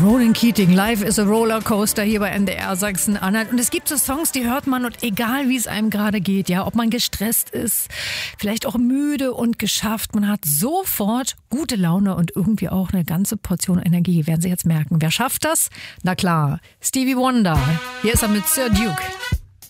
Ronan Keating, Life is a Rollercoaster hier bei NDR Sachsen-Anhalt. Und es gibt so Songs, die hört man und egal wie es einem gerade geht, ja, ob man gestresst ist, vielleicht auch müde und geschafft, man hat sofort gute Laune und irgendwie auch eine ganze Portion Energie, werden Sie jetzt merken. Wer schafft das? Na klar, Stevie Wonder. Hier ist er mit Sir Duke.